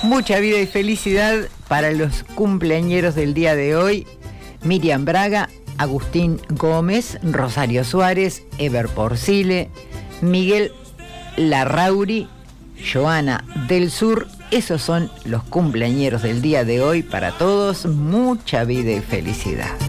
Mucha vida y felicidad para los cumpleañeros del día de hoy: Miriam Braga, Agustín Gómez, Rosario Suárez, Eber Porcile, Miguel Larrauri, Joana del Sur. Esos son los cumpleañeros del día de hoy. Para todos, mucha vida y felicidad.